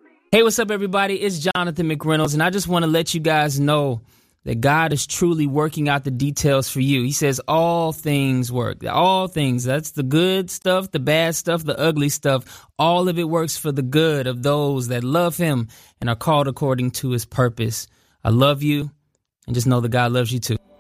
Hey, what's up, everybody? It's Jonathan McReynolds, and I just want to let you guys know that God is truly working out the details for you. He says all things work. All things. That's the good stuff, the bad stuff, the ugly stuff. All of it works for the good of those that love him and are called according to his purpose. I love you, and just know that God loves you too.